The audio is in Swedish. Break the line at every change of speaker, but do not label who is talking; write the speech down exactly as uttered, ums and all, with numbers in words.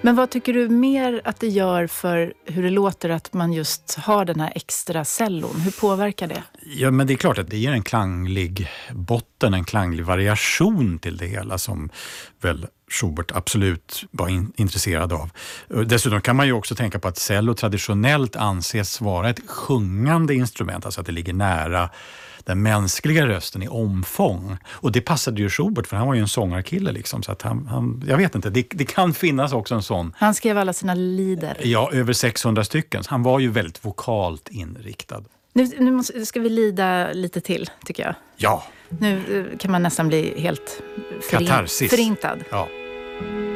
Men vad tycker du mer att det gör för hur det låter att man just har den här extra cellon? Hur påverkar det?
Ja, men det är klart att det ger en klanglig botten, en klanglig variation till det hela som väl Schubert absolut var in, intresserad av. Dessutom kan man ju också tänka på att cello traditionellt anses vara ett sjungande instrument, alltså att det ligger nära den mänskliga rösten i omfång. Och det passade ju Schubert, för han var ju en sångarkille liksom, så att han, han jag vet inte, det, det kan finnas också en sån.
Han skrev alla sina lieder.
Ja, över sexhundra stycken. Han var ju väldigt vokalt inriktad.
Nu, nu måste, ska vi lida lite till, tycker jag.
Ja.
Nu kan man nästan bli helt förin,
Katarsis.
förintad.
Ja.